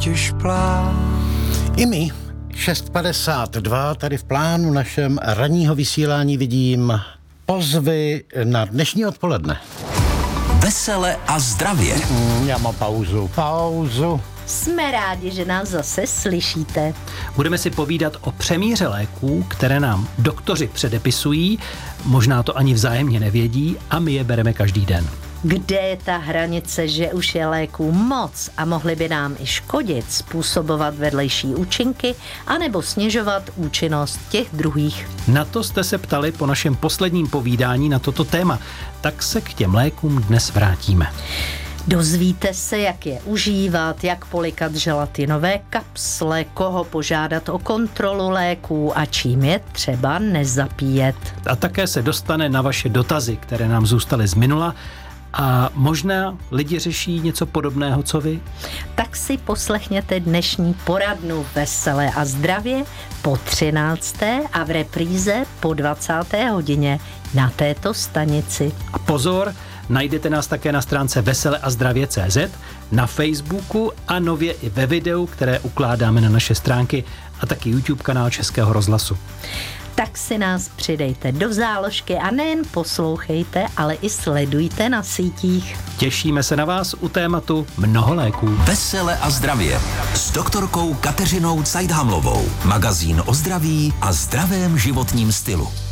I my, 6:52, tady v plánu našem ranního vysílání vidím pozvy na dnešní odpoledne. Vesele a zdravě. Já mám pauzu. Jsme rádi, že nás zase slyšíte. Budeme si povídat o přemíře léků, které nám doktoři předepisují, možná to ani vzájemně nevědí a my je bereme každý den. Kde je ta hranice, že už je léků moc a mohly by nám i škodit, způsobovat vedlejší účinky anebo snižovat účinnost těch druhých? Na to jste se ptali po našem posledním povídání na toto téma, tak se k těm lékům dnes vrátíme. Dozvíte se, jak je užívat, jak polikat želatinové kapsle, koho požádat o kontrolu léků a čím je třeba nezapíjet. A také se dostane na vaše dotazy, které nám zůstaly z minula. A možná lidi řeší něco podobného, co vy? Tak si poslechněte dnešní poradnu Veselé a zdravě po 13. a v repríze po 20. hodině na této stanici. A pozor, najdete nás také na stránce veseleazdravě.cz, na Facebooku a nově i ve videu, které ukládáme na naše stránky a taky YouTube kanál Českého rozhlasu. Tak si nás přidejte do záložky a nejen poslouchejte, ale i sledujte na sítích. Těšíme se na vás u tématu Mnoho léků. Vesele a zdravě s doktorkou Kateřinou Cajdhamlovou. Magazín o zdraví a zdravém životním stylu.